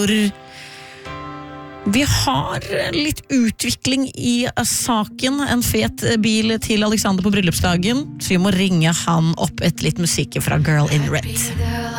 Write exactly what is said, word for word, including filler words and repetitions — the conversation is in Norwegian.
Vi har litt utvikling i saken, en fet bil til Alexander på bryllupsdagen, så vi må ringe han opp et litt musikk fra Girl in Red.